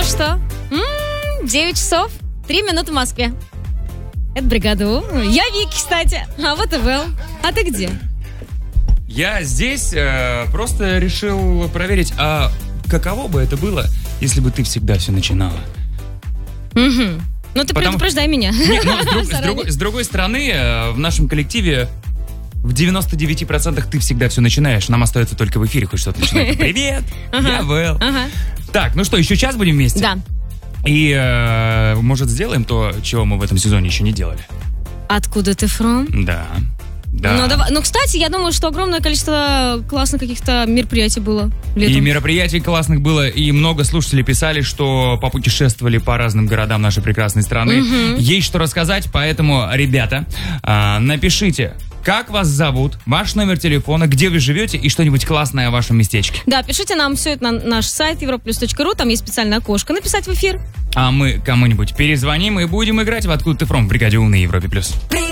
что? 9 часов, 3 минуты в Москве. Это «Бригада У». Я Вики, кстати. А вот и Вэл. А ты где? Я здесь просто решил проверить, а каково бы это было, если бы ты всегда все начинала? Угу. Ну ты предупреждай меня. Нет, с другой стороны, в нашем коллективе в 99% ты всегда все начинаешь. Нам остается только в эфире хоть что-то начинать. Привет, я Вэл. Так, ну что, еще час будем вместе? Да. И, может, сделаем то, чего мы в этом сезоне еще не делали? Откуда ты from? Да. Да. Ну, кстати, я думаю, что огромное количество классных каких-то мероприятий было летом. И мероприятий классных было, и много слушателей писали, что попутешествовали по разным городам нашей прекрасной страны. Есть что рассказать, поэтому, ребята, напишите, как вас зовут, ваш номер телефона, где вы живете и что-нибудь классное о вашем местечке. Да, пишите нам все это на наш сайт europlus.ru, там есть специальное окошко написать в эфир. А мы кому-нибудь перезвоним и будем играть в «Откуда ты from» в «Бригаде У» на Европе+.